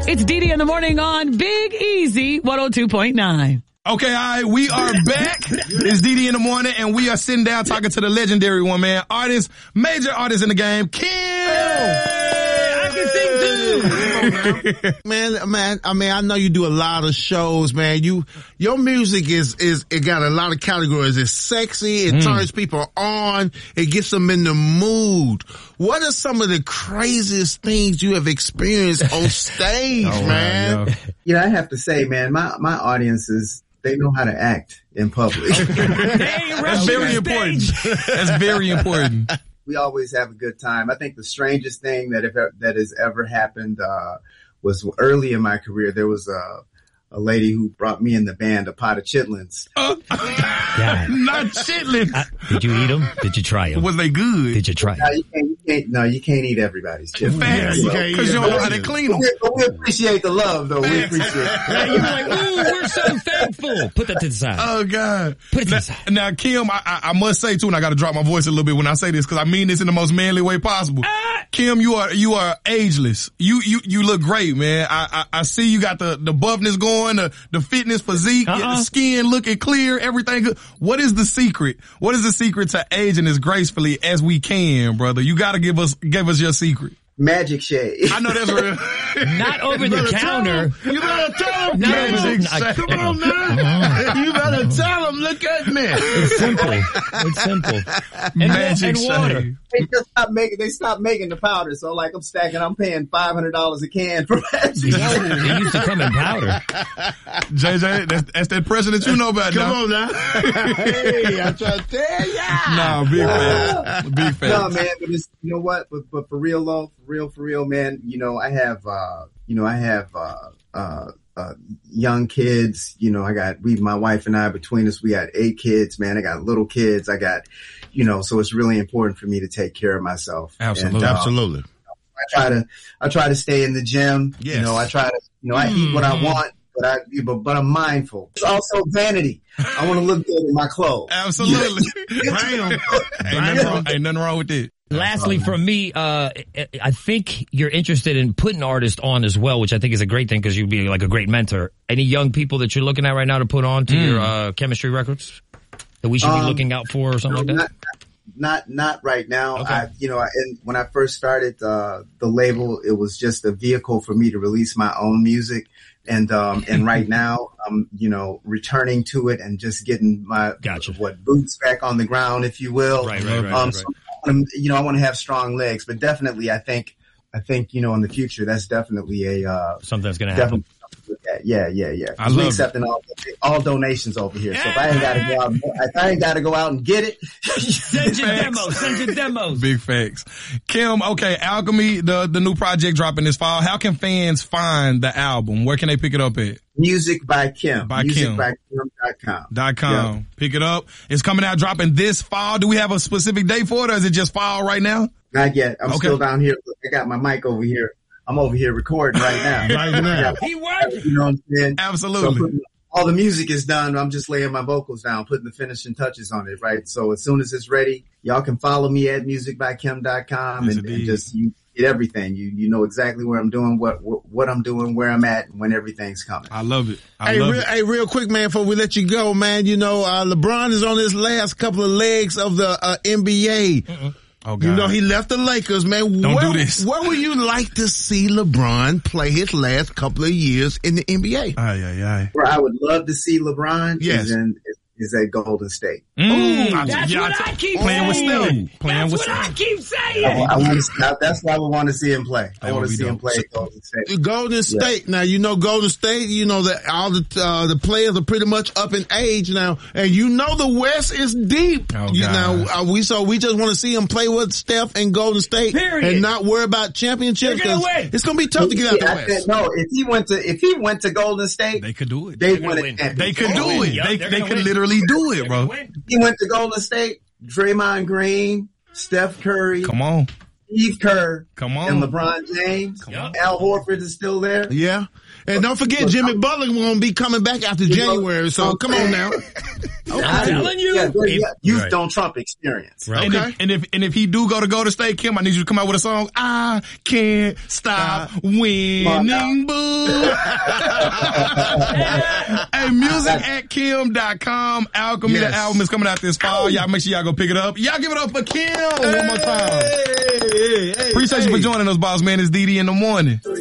It's Dee Dee in the morning on Big Easy 102.9. Okay, all right, we are back. It's Dee Dee in the morning, and we are sitting down talking to the legendary one, man. Artist, major artist in the game, Kim. I can sing too. Man, I mean, I know you do a lot of shows, man. Your music it got a lot of categories. It's sexy. It turns people on. It gets them in the mood. What are some of the craziest things you have experienced on stage, man? Wow, yeah, I have to say, man, my audiences, they know how to act in public. That's very important. That's very important. We always have a good time. I think the strangest thing that has ever happened was early in my career. There was a lady who brought me in the band a pot of chitlins. Not chitlins. Did you eat them? Did you try them? Was they good? Did you try them? You can't eat everybody's chitlins. Because you don't know how to clean them. But we appreciate the love, though. We appreciate it. Yeah, you're like, ooh, we're so thankful. Put that to the side. Oh, God. Put it to the side. Now, Kim, I must say, too, and I got to drop my voice a little bit when I say this, because I mean this in the most manly way possible. Kim, you are ageless. You look great, man. I see you got the buffness going, the fitness physique, the skin looking clear, everything good. What is the secret? What is the secret to aging as gracefully as we can, brother? You got to give us your secret. Magic shade. I know that's real. Not over the counter. You better tell him. Come on, man. You better tell him. Look at me. It's simple. Magic and water. shade. They stopped making the powder. So like I'm paying $500 a can for magic. It used to come in powder. JJ, that's that pressure that you know about now. Come on now. Hey, I'm trying to tell ya. Nah, big fan. Big fan. No, man, but it's, you know what? But for real though, for real, man, you know, I have young kids, you know, my wife and I, between us, we got 8 kids, man. I got little kids. I got, you know, so it's really important for me to take care of myself. Absolutely. And, Absolutely. I try to stay in the gym. Yes. You know, I try to, you know, I eat what I want, but I'm mindful. It's also vanity. I want to look good in my clothes. Absolutely. Bam. Ain't nothing wrong with it. Lastly, from me, I think you're interested in putting artists on as well, which I think is a great thing because you'd be like a great mentor. Any young people that you're looking at right now to put on to your Chemistry Records that we should be looking out for or something like that? Not right now. Okay. And when I first started the label, it was just a vehicle for me to release my own music. And right now I'm, you know, returning to it and just getting my, boots back on the ground, if you will. Right. So, you know, I want to have strong legs, but definitely I think, you know, in the future, that's definitely something that's going to happen. Yeah. We accepting all donations over here. So if I ain't got to go out and get it, send your demos. Big facts. Kim, okay, Alchemy, the new project dropping this fall. How can fans find the album? Where can they pick it up at? Music by Kim. Musicbykim.com. Yeah. Pick it up. It's coming out, dropping this fall. Do we have a specific date for it, or is it just fall right now? Not yet. I'm still down here. I got my mic over here. I'm over here recording right now. He working. You know what I'm saying? Absolutely. So all the music is done. I'm just laying my vocals down, putting the finishing touches on it, right? So as soon as it's ready, y'all can follow me at musicbykim.com and just you get everything. You know exactly where I'm doing, what I'm doing, where I'm at, and when everything's coming. I love it. Hey, real quick, man, before we let you go, man, you know, LeBron is on his last couple of legs of the NBA. Oh, God. You know, he left the Lakers, man. Don't do this. Where would you like to see LeBron play his last couple of years in the NBA? Where I would love to see LeBron is at Golden State. That's what I keep playing with Steph. That's what I keep saying. That's why I want to see him play. I want to see him play at Golden State. Golden State. Now, you know, Golden State, you know that all the players are pretty much up in age now, and you know the West is deep. You know, we just want to see him play with Steph and Golden State, and not worry about championships. It's going to be tough to get out the West. No, if he went to Golden State, they could do it. They could do it. They could literally do it, bro. He went to Golden State, Draymond Green, Steph Curry. Come on. Steve Kerr. Come on. And LeBron James. Al Horford is still there. Yeah. And don't forget, Jimmy Butler won't be coming back after January, so come on now. I'm telling you. Youth don't trump experience. Right. Okay. And if he do go to Golden State, Kim, I need you to come out with a song. I can't stop winning, boo. Hey, music@kim.com. Alchemy, the album is coming out this fall. Y'all make sure y'all go pick it up. Y'all give it up for Kim one more time. Appreciate you for joining us, boss man. It's DD in the morning.